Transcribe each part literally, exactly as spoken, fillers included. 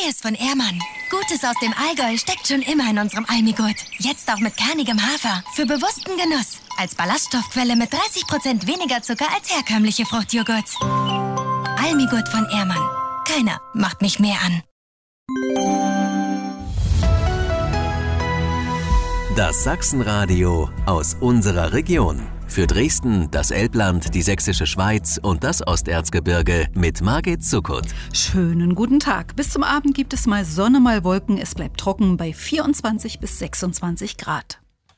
Neues von Ehrmann. Gutes aus dem Allgäu steckt schon immer in unserem Almigurt. Jetzt auch mit kernigem Hafer. Für bewussten Genuss. Als Ballaststoffquelle mit dreißig Prozent weniger Zucker als herkömmliche Fruchtjoghurts. Almigurt von Ehrmann. Keiner macht mich mehr an. Das Sachsenradio aus unserer Region. Für Dresden, das Elbland, die Sächsische Schweiz und das Osterzgebirge mit Margit Zuckert. Schönen guten Tag. Bis zum Abend gibt es mal Sonne, mal Wolken. Es bleibt trocken bei vierundzwanzig bis sechsundzwanzig Grad.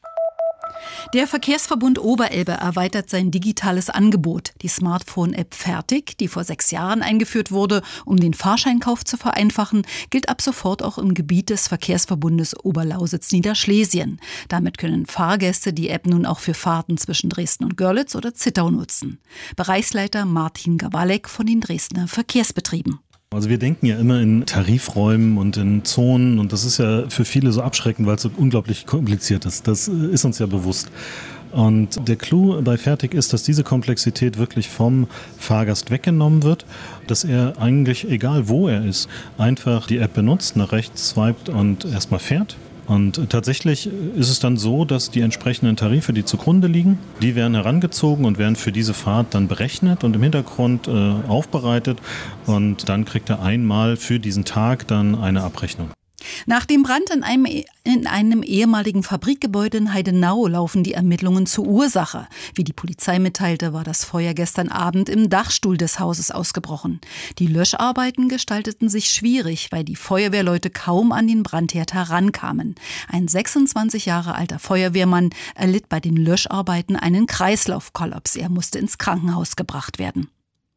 Der Verkehrsverbund Oberelbe erweitert sein digitales Angebot. Die Smartphone-App Fertig, die vor sechs Jahren eingeführt wurde, um den Fahrscheinkauf zu vereinfachen, gilt ab sofort auch im Gebiet des Verkehrsverbundes Oberlausitz-Niederschlesien. Damit können Fahrgäste die App nun auch für Fahrten zwischen Dresden und Görlitz oder Zittau nutzen. Bereichsleiter Martin Gawalek von den Dresdner Verkehrsbetrieben. Also wir denken ja immer in Tarifräumen und in Zonen und das ist ja für viele so abschreckend, weil es so unglaublich kompliziert ist. Das ist uns ja bewusst. Und der Clou bei Fertig ist, dass diese Komplexität wirklich vom Fahrgast weggenommen wird, dass er eigentlich, egal wo er ist, einfach die App benutzt, nach rechts swiped und erstmal fährt. Und tatsächlich ist es dann so, dass die entsprechenden Tarife, die zugrunde liegen, die werden herangezogen und werden für diese Fahrt dann berechnet und im Hintergrund äh, aufbereitet. Und dann kriegt er einmal für diesen Tag dann eine Abrechnung. Nach dem Brand in einem, in einem ehemaligen Fabrikgebäude in Heidenau laufen die Ermittlungen zur Ursache. Wie die Polizei mitteilte, war das Feuer gestern Abend im Dachstuhl des Hauses ausgebrochen. Die Löscharbeiten gestalteten sich schwierig, weil die Feuerwehrleute kaum an den Brandherd herankamen. Ein sechsundzwanzig Jahre alter Feuerwehrmann erlitt bei den Löscharbeiten einen Kreislaufkollaps. Er musste ins Krankenhaus gebracht werden.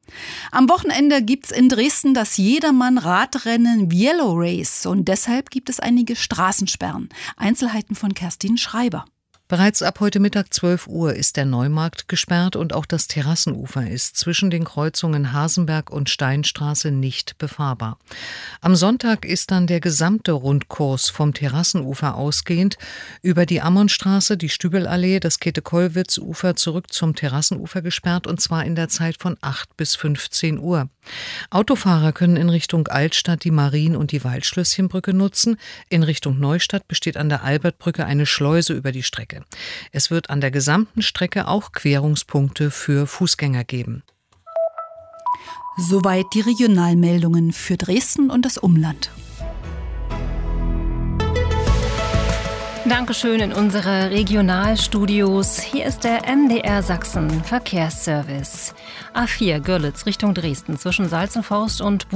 Am Wochenende gibt's in Dresden das Jedermann-Radrennen Yellow Race und deshalb gibt es einige Straßensperren. Einzelheiten von Kerstin Schreiber. Bereits ab heute Mittag zwölf Uhr ist der Neumarkt gesperrt und auch das Terrassenufer ist zwischen den Kreuzungen Hasenberg und Steinstraße nicht befahrbar. Am Sonntag ist dann der gesamte Rundkurs vom Terrassenufer ausgehend über die Ammonstraße, die Stübelallee, das Käthe-Kollwitz-Ufer zurück zum Terrassenufer gesperrt und zwar in der Zeit von acht bis fünfzehn Uhr. Autofahrer können in Richtung Altstadt die Marien- und die Waldschlösschenbrücke nutzen. In Richtung Neustadt besteht an der Albertbrücke eine Schleuse über die Strecke. Es wird an der gesamten Strecke auch Querungspunkte für Fußgänger geben. Soweit die Regionalmeldungen für Dresden und das Umland. Dankeschön in unsere Regionalstudios. Hier ist der M D R Sachsen Verkehrsservice. A vier Görlitz Richtung Dresden zwischen Salzenforst und